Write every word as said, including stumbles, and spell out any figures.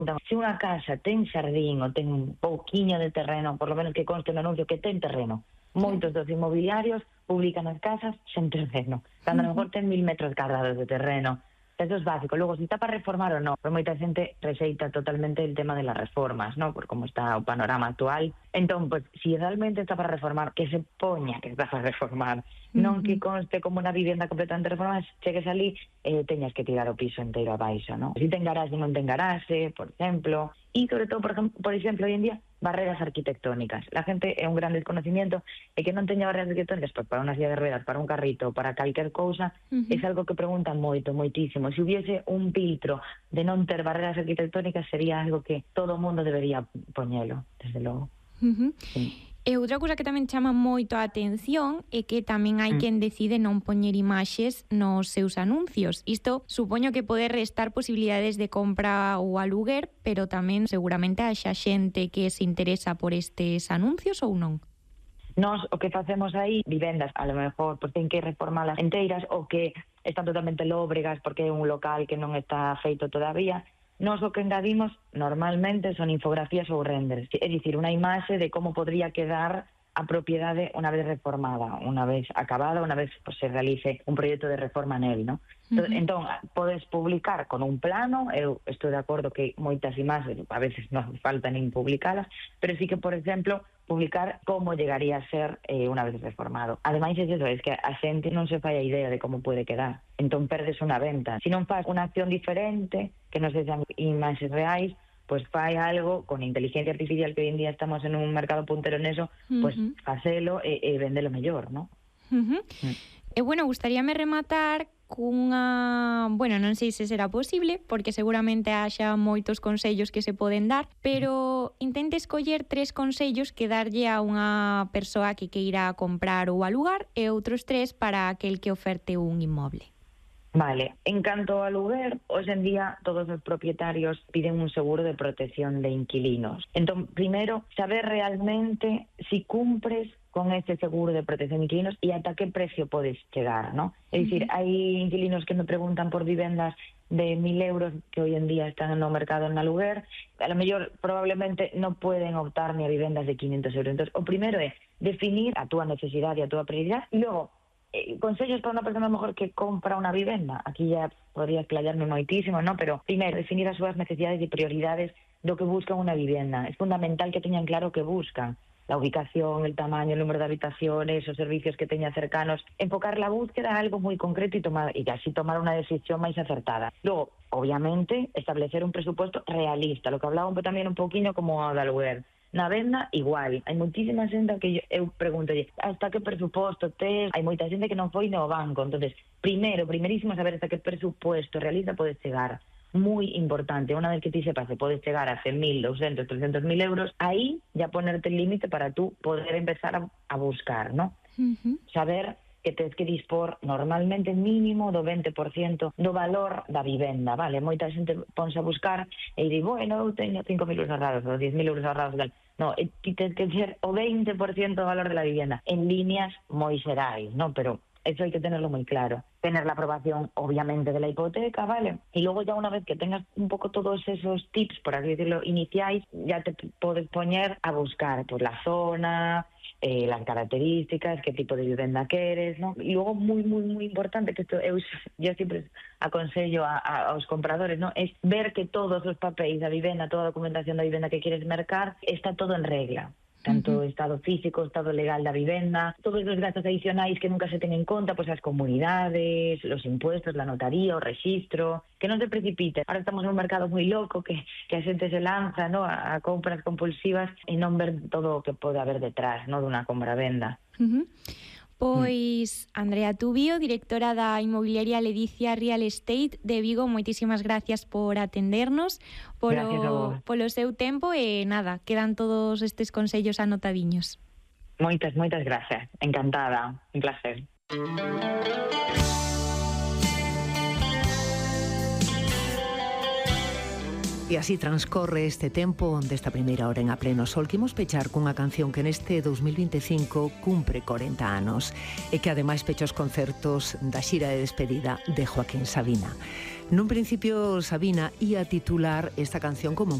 Entón, se unha casa ten xardín ou ten un pouquiño de terreno, por lo menos que conste no anuncio que ten terreno, moitos dos inmobiliarios publican as casas sen terreno, cando a lo mejor ten mil metros cuadrados de terreno. Eso es básico. Luego, si está para reformar o no, pero moita xente rexeita totalmente el tema de las reformas, ¿no? Por como está o panorama actual. Entón, pues, si realmente está para reformar, que se poña que está para reformar, non que conste como unha vivenda completamente reformada, chegues ali, eh, teñas que tirar o piso inteiro abaixo, ¿no? Si ten garaxe, non ten garaxe, por exemplo. E, sobre todo, por ejemplo, por exemplo, hoy en día, barreras arquitectónicas. La gente é un gran desconocimiento e que non teña barreras arquitectónicas pues, para unha silla de ruedas, para un carrito, para calquer cousa, uh-huh. é algo que preguntan moito, moitísimo. Se hubiese un filtro de non ter barreras arquitectónicas, sería algo que todo o mundo debería poñelo, desde logo. Uh-huh. Sí. E outra cousa que tamén chama moito a atención é que tamén hai mm. quen decide non poñer imaxes nos seus anuncios. Isto supoño que pode restar posibilidades de compra ou aluguer, pero tamén seguramente haxa xente que se interesa por estes anuncios ou non? Nos o que facemos aí, vivendas, a lo mejor pues, ten que reformalas enteiras ou que están totalmente lóbregas porque é un local que non está feito todavía. Nos o que engadimos normalmente son infografías ou renders, é dicir, unha imaxe de como podría quedar a propiedade unha vez reformada, unha vez acabada, unha vez pues, se realice un proxecto de reforma nel, ¿no? Uh-huh. Entón, podes publicar con un plano, eu estou de acordo que moitas imaxes a veces non falta nin publicalas, pero sí que, por exemplo, publicar como llegaría a ser eh, unha vez reformado. Ademais, é eso, es que a xente non se fai a idea de como pode quedar. Entón, perdes unha venta. Se non faz unha acción diferente, que non sexan imaxes reais, pues fai algo con inteligencia artificial, que hoy en día estamos en un mercado puntero en eso, uh-huh. pues facelo e, e vendelo mellor, ¿no? Uh-huh. Mm. E, bueno, gustaríame rematar cunha... Bueno, non sei se será posible, porque seguramente haxa moitos consellos que se poden dar, pero intente escoller tres consellos que darlle a unha persoa que queira comprar ou alugar e outros tres para aquel que oferte un inmoble. Vale, en canto ao aluguer, hoxe en día todos os propietarios piden un seguro de protección de inquilinos. Entón, primeiro, saber realmente si cumpres con ese seguro de protección de inquilinos e ata que precio podes chegar, ¿no? É dicir, uh-huh. hai inquilinos que me preguntan por vivendas de mil euros que hoy en día están no mercado en aluguer, a lo mellor probablemente non poden optar ni a vivendas de quinientos euros. Entón, o primeiro é definir a túa necesidade e a túa prioridade e logo Eh, consellos para unha persona mejor que compra unha vivenda. Aquí ya podría explayarme moitísimo, ¿no? Pero primeiro, definir as súas necesidades e prioridades do que buscan unha vivenda. Es fundamental que teñan claro o que buscan. La ubicación, el tamaño, el número de habitaciones, os servicios que teña cercanos. Enfocar la búsqueda a algo moi concreto y, tomar, y así tomar unha decisión máis acertada. Luego, obviamente, establecer un presupuesto realista. Lo que hablaba tamén un poquinho como o de aluguer. Na venda, igual. Hai moitísima xente que eu, eu pregunto, hasta que presuposto tes? Hai moita xente que non foi no banco. Entonces, primeiro, primerísimo, saber hasta que presupuesto realista podes chegar. Moi importante, unha vez que ti sepas que podes chegar a cen mil, doscientos, trescientos mil euros, aí ya ponerte el límite para tú poder empezar a, a buscar, ¿no? Uh-huh. Saber que tens que dispor normalmente mínimo do veinte por ciento do valor da vivenda, vale? Moita xente ponse a buscar e di, bueno, eu teño cinco mil euros ahorrados ou diez mil euros ahorrados, tal. No, ti tens que ser o veinte por ciento do valor de la vivienda, en líneas moi xerais, ¿no? Pero eso hay que tenerlo muy claro. Tener la aprobación, obviamente, de la hipoteca, ¿vale? Y luego ya una vez que tengas un poco todos esos tips, por así decirlo, iniciais, ya te puedes poner a buscar pues, la zona, eh, las características, qué tipo de vivienda quieres, ¿no? Y luego, muy, muy, muy importante, que esto eu, yo siempre aconsello a, a, a los compradores, ¿no? Es ver que todos los papeles de vivienda, toda la documentación de vivienda que quieres mercar, está todo en regla. Tanto uh-huh. estado físico, estado legal da vivenda, todos os gastos adicionais que nunca se ten en conta, pues as comunidades, los impuestos, la notaría, o registro, que non se precipite. Ahora estamos en un mercado moi loco que, que a xente se lanza, ¿no? a, a compras compulsivas e non ver todo o que pode haber detrás, ¿no? dunha compra-venda. Uh-huh. Pois, Andrea Tubío, directora da inmobiliaria Ledicia Real Estate de Vigo, moitísimas gracias por atendernos, polo, polo seu tempo e nada, quedan todos estes consellos anotadiños. Moitas, moitas gracias, encantada, un placer. E así transcorre este tempo desta primeira hora en A Pleno Sol, que imos pechar cunha canción que neste dos mil vinte e cinco cumpre corenta anos e que ademais pecha os concertos da xira de despedida de Joaquín Sabina. Nun principio, Sabina ia titular esta canción como